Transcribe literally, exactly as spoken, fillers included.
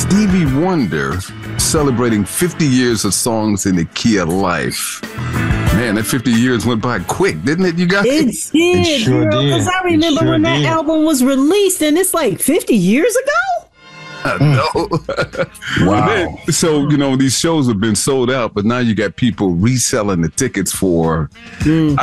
Stevie Wonder celebrating fifty years of songs in the key of life. Man, that fifty years went by quick, didn't it, you guys? It did, It sure girl, because did. I It remember sure when that did. album was released, and it's like fifty years ago? I know. Wow. Then, so, you know, these shows have been sold out, but now you got people reselling the tickets for,